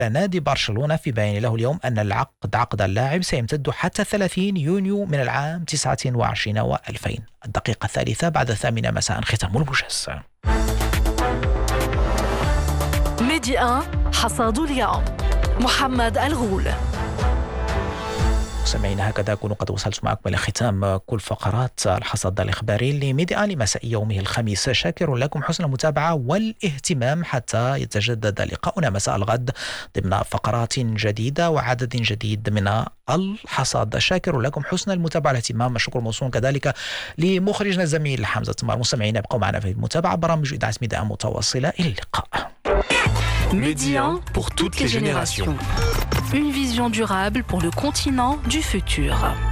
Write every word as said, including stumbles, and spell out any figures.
نادي برشلونة في بيان له اليوم أن العقد عقد اللاعب سيمتد حتى ثلاثين يونيو من العام تسعة وعشرين وألفين. الدقيقة الثالثة بعد الثامنة مساء، ختام الموجز. ميديا حصاد اليوم، محمد الغول. سمعينا هكذا أكون قد وصلت معكم إلى ختام كل فقرات الحصاد الإخباري لميديا لمساء يومه الخميس. شاكر لكم حسن المتابعة والاهتمام حتى يتجدد لقاؤنا مساء الغد ضمن فقرات جديدة وعدد جديد من الحصاد. شاكر لكم حسن المتابعة والاهتمام. الشكر موصول كذلك لمخرجنا الزميل حمزة تمار. مستمعينا ابقوا معنا في المتابعة برامج إذاعة ميديا متواصلة. إلى اللقاء. Média pour toutes les générations. Une vision durable pour le continent du futur.